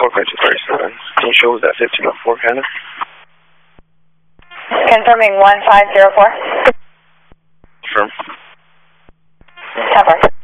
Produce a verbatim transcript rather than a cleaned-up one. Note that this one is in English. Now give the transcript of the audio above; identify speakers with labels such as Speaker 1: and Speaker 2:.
Speaker 1: Corcoran two thirty-seven. Can you show us that fifteen oh four Canada?
Speaker 2: Confirming one five zero four.
Speaker 1: Confirm.
Speaker 2: Cover.